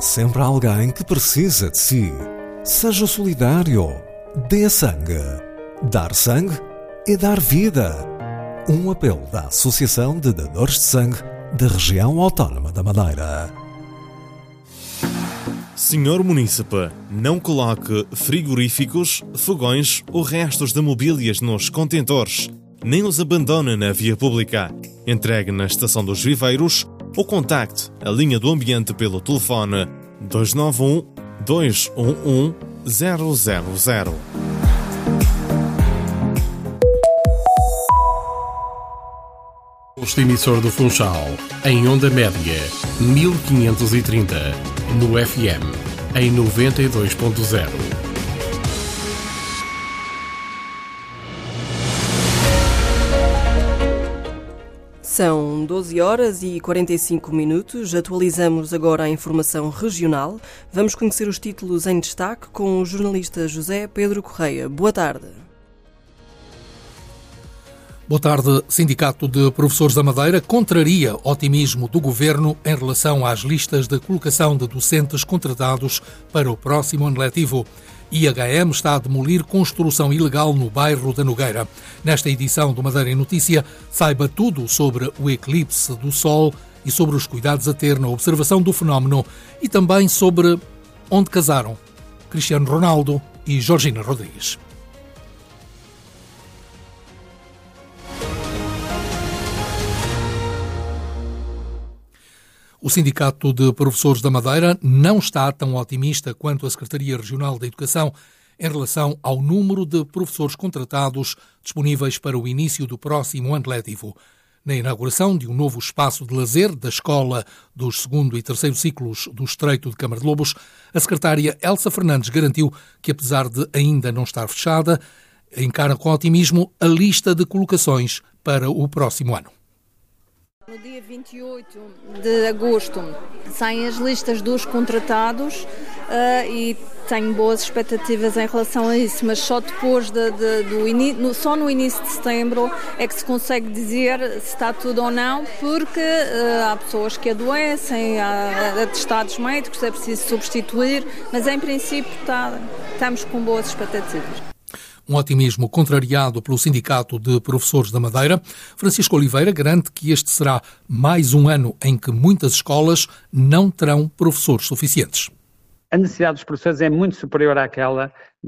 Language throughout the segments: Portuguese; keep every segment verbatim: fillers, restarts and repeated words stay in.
sempre alguém que precisa de si. Seja solidário. Dê sangue. Dar sangue é dar vida. Um apelo da Associação de Dadores de Sangue da Região Autónoma da Madeira. senhor Munícipe, não coloque frigoríficos, fogões ou restos de mobílias nos contentores, nem os abandone na via pública. Entregue na Estação dos Viveiros ou contacte a linha do ambiente pelo telefone dois nove um, dois um um, zero zero zero. Este emissor do Funchal, em onda média, mil quinhentos e trinta, no F M, em noventa e dois ponto zero. São doze horas e quarenta e cinco minutos. Atualizamos agora a informação regional. Vamos conhecer os títulos em destaque com o jornalista José Pedro Correia. Boa tarde. Boa tarde. Sindicato de Professores da Madeira contraria otimismo do Governo em relação às listas de colocação de docentes contratados para o próximo ano letivo. I H M está a demolir construção ilegal no bairro da Nogueira. Nesta edição do Madeira em Notícia, saiba tudo sobre o eclipse do Sol e sobre os cuidados a ter na observação do fenómeno e também sobre onde casaram Cristiano Ronaldo e Georgina Rodrigues. O Sindicato de Professores da Madeira não está tão otimista quanto a Secretaria Regional da Educação em relação ao número de professores contratados disponíveis para o início do próximo ano letivo. Na inauguração de um novo espaço de lazer da Escola dos segundo e terceiro ciclos do Estreito de Câmara de Lobos, a secretária Elsa Fernandes garantiu que, apesar de ainda não estar fechada, encara com otimismo a lista de colocações para o próximo ano. No dia vinte e oito de agosto saem as listas dos contratados uh, e tenho boas expectativas em relação a isso, mas só depois de, de, do in... no, só no início de setembro é que se consegue dizer se está tudo ou não, porque uh, há pessoas que adoecem, há atestados médicos, é preciso substituir, mas em princípio está, estamos com boas expectativas. Um otimismo contrariado pelo Sindicato de Professores da Madeira. Francisco Oliveira garante que este será mais um ano em que muitas escolas não terão professores suficientes. A necessidade dos professores é muito superior àquela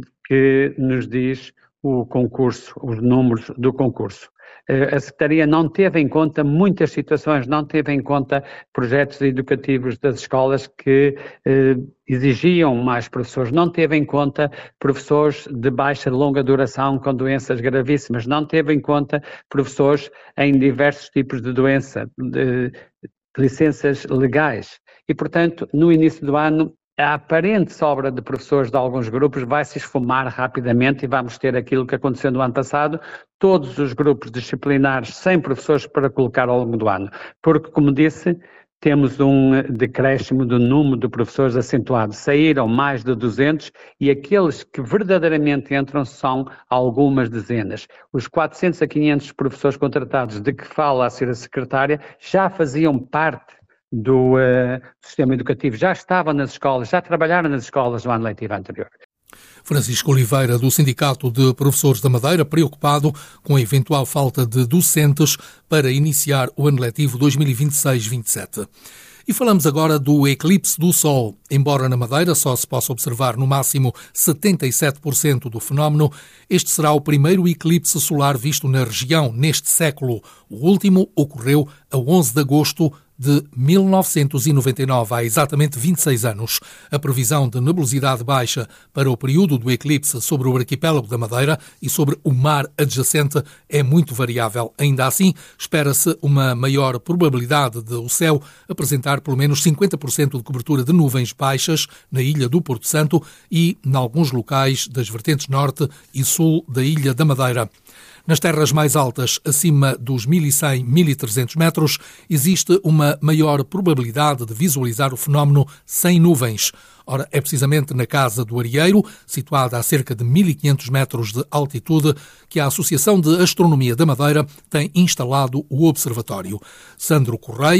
que nos diz o concurso, os números do concurso. A Secretaria não teve em conta muitas situações, não teve em conta projetos educativos das escolas que eh, exigiam mais professores, não teve em conta professores de baixa e longa duração com doenças gravíssimas, não teve em conta professores em diversos tipos de doença, de, de licenças legais. E, portanto, no início do ano, a aparente sobra de professores de alguns grupos vai se esfumar rapidamente e vamos ter aquilo que aconteceu no ano passado, todos os grupos disciplinares sem professores para colocar ao longo do ano. Porque, como disse, temos um decréscimo do número de professores acentuado. Saíram mais de duzentos e aqueles que verdadeiramente entram são algumas dezenas. Os quatrocentos a quinhentos professores contratados de que fala a senhora secretária já faziam parte do uh, sistema educativo, já estavam nas escolas, já trabalharam nas escolas no ano letivo anterior. Francisco Oliveira, do Sindicato de Professores da Madeira, preocupado com a eventual falta de docentes para iniciar o ano letivo dois mil e vinte e seis vinte e sete. E falamos agora do eclipse do Sol. Embora na Madeira só se possa observar no máximo setenta e sete por cento do fenómeno, este será o primeiro eclipse solar visto na região neste século. O último ocorreu a onze de agosto de mil novecentos e noventa e nove, há exatamente vinte e seis anos. A previsão de nebulosidade baixa para o período do eclipse sobre o arquipélago da Madeira e sobre o mar adjacente é muito variável. Ainda assim, espera-se uma maior probabilidade de o céu apresentar pelo menos cinquenta por cento de cobertura de nuvens baixas na ilha do Porto Santo e em alguns locais das vertentes norte e sul da ilha da Madeira. Nas terras mais altas, acima dos mil e cem a mil e trezentos metros, existe uma maior probabilidade de visualizar o fenómeno sem nuvens. Ora, é precisamente na Casa do Arieiro, situada a cerca de mil e quinhentos metros de altitude, que a Associação de Astronomia da Madeira tem instalado o observatório. Sandro Correia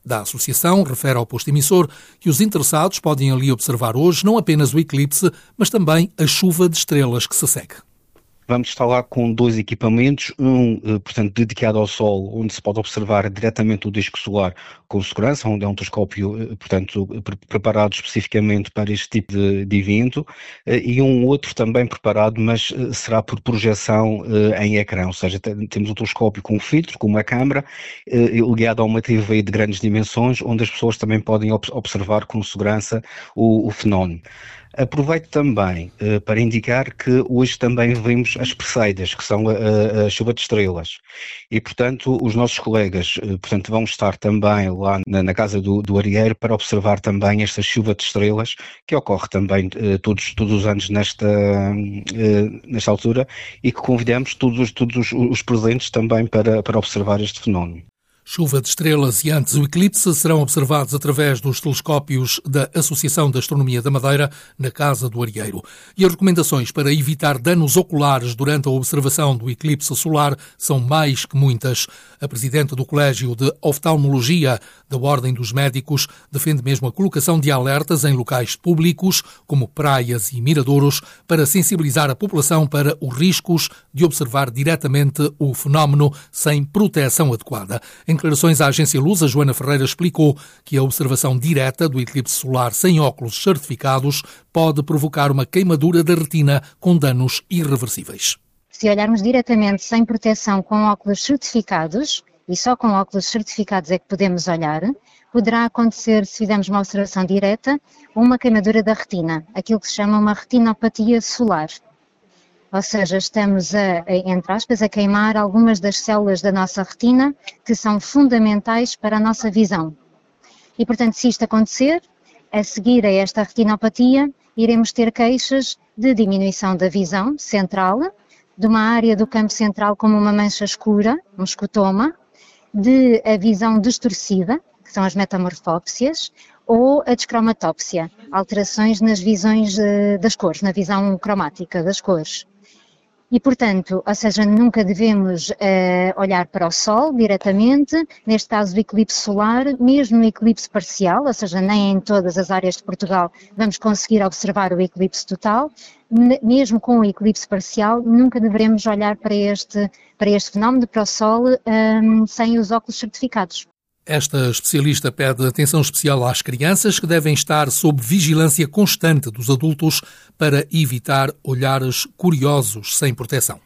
da associação refere ao posto emissor que os interessados podem ali observar hoje não apenas o eclipse, mas também a chuva de estrelas que se segue. Vamos estar lá com dois equipamentos, um, portanto, dedicado ao Sol, onde se pode observar diretamente o disco solar com segurança, onde é um telescópio, portanto, preparado especificamente para este tipo de, de evento, e um outro também preparado, mas será por projeção em ecrã, ou seja, temos um telescópio com um filtro, com uma câmara, ligado a uma T V de grandes dimensões, onde as pessoas também podem observar com segurança o, o fenómeno. Aproveito também uh, para indicar que hoje também vemos as Perseidas, que são a, a chuva de estrelas, e portanto os nossos colegas uh, portanto, vão estar também lá na, na casa do, do Arieiro para observar também esta chuva de estrelas, que ocorre também uh, todos, todos os anos nesta, uh, nesta altura, e que convidamos todos, todos os, os presentes também para, para observar este fenómeno. Chuva de estrelas e antes o eclipse serão observados através dos telescópios da Associação de Astronomia da Madeira na Casa do Arieiro. E as recomendações para evitar danos oculares durante a observação do eclipse solar são mais que muitas. A presidente do Colégio de Oftalmologia da Ordem dos Médicos defende mesmo a colocação de alertas em locais públicos, como praias e miradouros, para sensibilizar a população para os riscos de observar diretamente o fenómeno sem proteção adequada. Em declarações à agência Luz, a Joana Ferreira explicou que a observação direta do eclipse solar sem óculos certificados pode provocar uma queimadura da retina com danos irreversíveis. Se olharmos diretamente sem proteção com óculos certificados, e só com óculos certificados é que podemos olhar, poderá acontecer, se fizermos uma observação direta, uma queimadura da retina, aquilo que se chama uma retinopatia solar. Ou seja, estamos, a, entre aspas, a queimar algumas das células da nossa retina que são fundamentais para a nossa visão. E, portanto, se isto acontecer, a seguir a esta retinopatia, iremos ter queixas de diminuição da visão central, de uma área do campo central como uma mancha escura, um escotoma, de a visão distorcida, que são as metamorfópsias, ou a descromatópsia, alterações nas visões das cores, na visão cromática das cores. E, portanto, ou seja, nunca devemos uh, olhar para o Sol diretamente, neste caso o eclipse solar, mesmo no eclipse parcial, ou seja, nem em todas as áreas de Portugal vamos conseguir observar o eclipse total, mesmo com o eclipse parcial, nunca devemos olhar para este, para este fenómeno, para o Sol, um, sem os óculos certificados. Esta especialista pede atenção especial às crianças que devem estar sob vigilância constante dos adultos para evitar olhares curiosos sem proteção.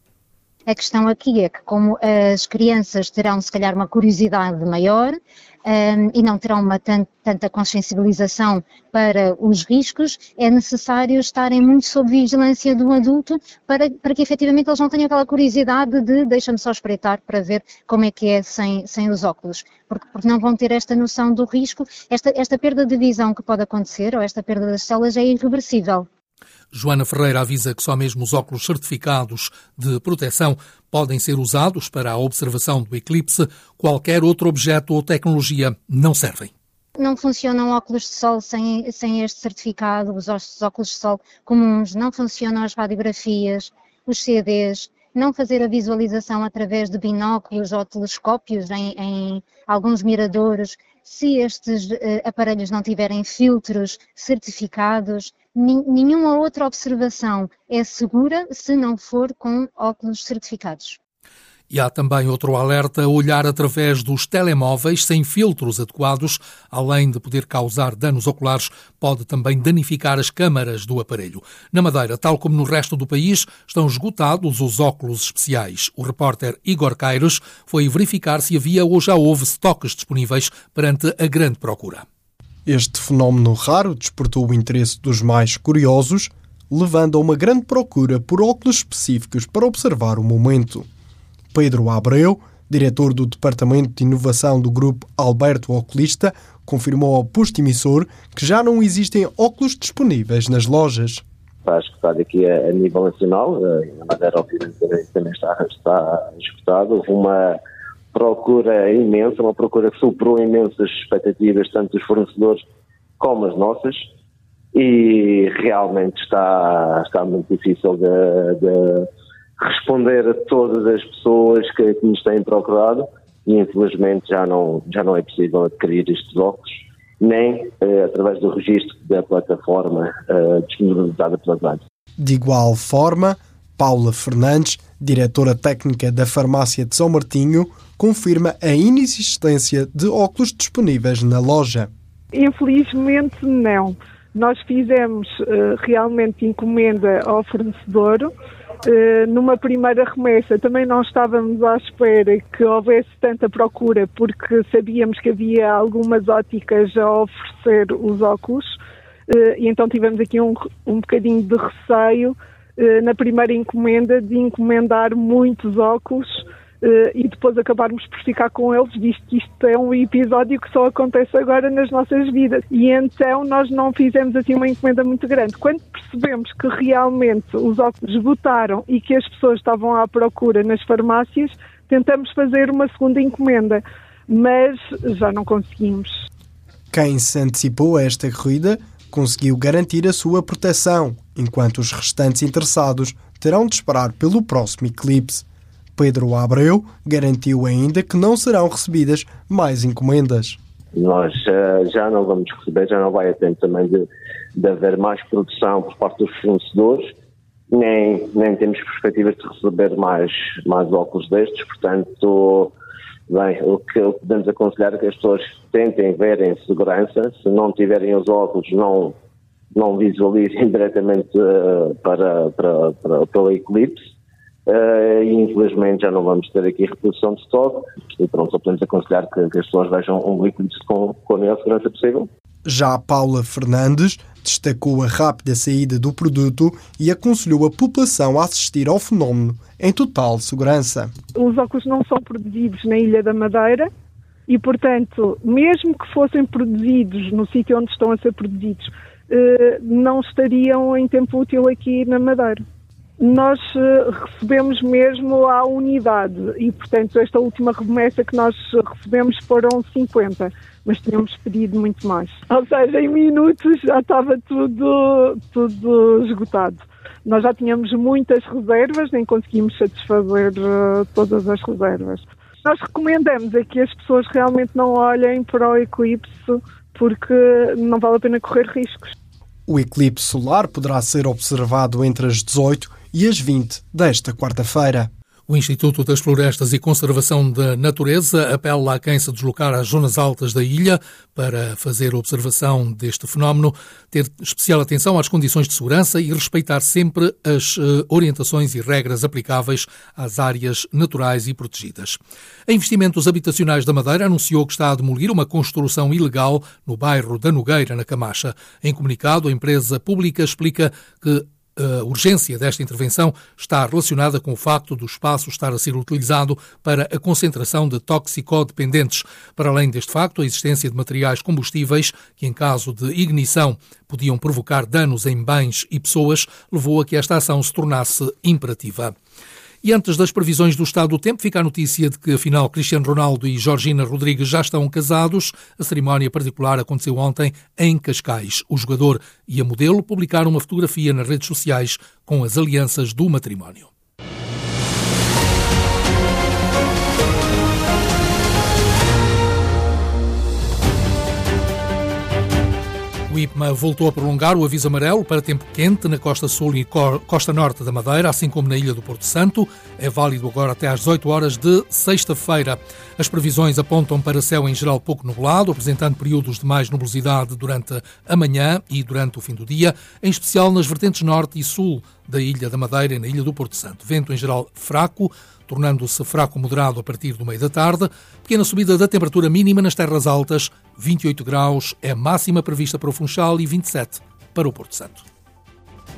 A questão aqui é que, como as crianças terão se calhar uma curiosidade maior um, e não terão uma tant, tanta consciencialização para os riscos, é necessário estarem muito sob vigilância do adulto para, para que efetivamente eles não tenham aquela curiosidade de deixa-me só espreitar para ver como é que é sem, sem os óculos, porque, porque não vão ter esta noção do risco. Esta, esta perda de visão que pode acontecer, ou esta perda das células, é irreversível. Joana Ferreira avisa que só mesmo os óculos certificados de proteção podem ser usados para a observação do eclipse. Qualquer outro objeto ou tecnologia não servem. Não funcionam óculos de sol sem, sem este certificado, os óculos de sol comuns, não funcionam as radiografias, os C Ds, não fazer a visualização através de binóculos ou telescópios em, em alguns miradouros, se estes uh, aparelhos não tiverem filtros certificados. Nenhuma outra observação é segura se não for com óculos certificados. E há também outro alerta: olhar através dos telemóveis sem filtros adequados, além de poder causar danos oculares, pode também danificar as câmaras do aparelho. Na Madeira, tal como no resto do país, estão esgotados os óculos especiais. O repórter Igor Caires foi verificar se havia ou já houve estoques disponíveis perante a grande procura. Este fenómeno raro despertou o interesse dos mais curiosos, levando a uma grande procura por óculos específicos para observar o momento. Pedro Abreu, diretor do Departamento de Inovação do Grupo Alberto Oculista, confirmou ao posto emissor que já não existem óculos disponíveis nas lojas. Está escutado aqui a, a nível nacional, na Madeira obviamente também está, está escutado. Houve uma procura imensa, uma procura que superou imensas expectativas, tanto dos fornecedores como as nossas, e realmente está, está muito difícil de, de responder a todas as pessoas que, que nos têm procurado, e infelizmente já não, já não é possível adquirir estes óculos, nem uh, através do registro da plataforma uh, disponibilizada pela Zante. De igual forma, Paula Fernandes, diretora técnica da farmácia de São Martinho, confirma a inexistência de óculos disponíveis na loja. Infelizmente não. Nós fizemos uh, realmente encomenda ao fornecedor. Uh, numa primeira remessa também não estávamos à espera que houvesse tanta procura, porque sabíamos que havia algumas óticas a oferecer os óculos, uh, e então tivemos aqui um, um bocadinho de receio uh, na primeira encomenda de encomendar muitos óculos uh, e depois acabarmos por ficar com eles, visto que isto é um episódio que só acontece agora nas nossas vidas. E então nós não fizemos assim uma encomenda muito grande. Quando percebemos que realmente os óculos esgotaram e que as pessoas estavam à procura nas farmácias, tentamos fazer uma segunda encomenda, mas já não conseguimos. Quem se antecipou a esta corrida conseguiu garantir a sua proteção, enquanto os restantes interessados terão de esperar pelo próximo eclipse. Pedro Abreu garantiu ainda que não serão recebidas mais encomendas. Nós uh, já não vamos receber, já não vai a tempo também de, de haver mais produção por parte dos fornecedores, nem, nem temos perspectivas de receber mais, mais óculos destes, portanto, bem, o que podemos aconselhar é que as pessoas tentem ver em segurança, se não tiverem os óculos, não, não visualizem diretamente uh, para, para, para, para o eclipse. Uh, e infelizmente já não vamos ter aqui reposição de estoque e pronto, só podemos aconselhar que, que as pessoas vejam um eclipse com, com a maior segurança possível. Já Paula Fernandes destacou a rápida saída do produto e aconselhou a população a assistir ao fenómeno em total segurança. Os óculos não são produzidos na Ilha da Madeira e, portanto, mesmo que fossem produzidos no sítio onde estão a ser produzidos, uh, não estariam em tempo útil aqui na Madeira. Nós uh, recebemos mesmo à unidade e, portanto, esta última remessa que nós recebemos foram cinquenta, mas tínhamos pedido muito mais. Ou seja, em minutos já estava tudo, tudo esgotado. Nós já tínhamos muitas reservas, nem conseguimos satisfazer uh, todas as reservas. Nós recomendamos é que as pessoas realmente não olhem para o eclipse porque não vale a pena correr riscos. O eclipse solar poderá ser observado entre as dezoito e as vinte desta quarta-feira. O Instituto das Florestas e Conservação da Natureza apela a quem se deslocar às zonas altas da ilha para fazer observação deste fenómeno, ter especial atenção às condições de segurança e respeitar sempre as uh, orientações e regras aplicáveis às áreas naturais e protegidas. A Investimentos Habitacionais da Madeira anunciou que está a demolir uma construção ilegal no bairro da Nogueira, na Camacha. Em comunicado, a empresa pública explica que a urgência desta intervenção está relacionada com o facto do espaço estar a ser utilizado para a concentração de toxicodependentes. Para além deste facto, a existência de materiais combustíveis que, em caso de ignição, podiam provocar danos em bens e pessoas, levou a que esta ação se tornasse imperativa. E antes das previsões do estado do tempo, fica a notícia de que, afinal, Cristiano Ronaldo e Georgina Rodrigues já estão casados. A cerimónia particular aconteceu ontem em Cascais. O jogador e a modelo publicaram uma fotografia nas redes sociais com as alianças do matrimónio. O I P M A voltou a prolongar o aviso amarelo para tempo quente na costa sul e costa norte da Madeira, assim como na ilha do Porto Santo. É válido agora até às dezoito horas de sexta-feira. As previsões apontam para céu em geral pouco nublado, apresentando períodos de mais nubosidade durante a manhã e durante o fim do dia, em especial nas vertentes norte e sul da ilha da Madeira e na ilha do Porto Santo. Vento em geral fraco, tornando-se fraco moderado a partir do meio da tarde. Pequena subida da temperatura mínima nas terras altas, vinte e oito graus é a máxima prevista para o Funchal e vinte e sete para o Porto Santo.